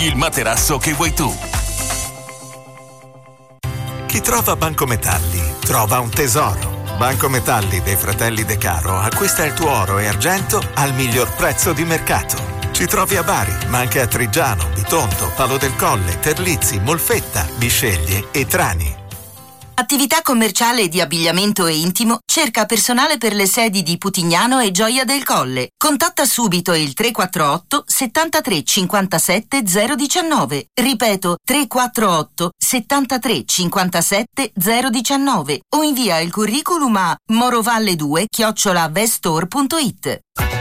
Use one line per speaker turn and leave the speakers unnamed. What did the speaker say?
scegli il materasso che vuoi tu.
Chi trova Banco Metalli trova un tesoro. Banco Metalli dei fratelli De Caro acquista il tuo oro e argento al miglior prezzo di mercato. Ci trovi a Bari, ma anche a Trigiano, Bitonto, Palo del Colle, Terlizzi, Molfetta, Bisceglie e Trani.
Attività commerciale di abbigliamento e intimo cerca personale per le sedi di Putignano e Gioia del Colle. Contatta subito il 348 73 57 019. Ripeto, 348 73 57 019 o invia il curriculum a morovalle2@vestore.it.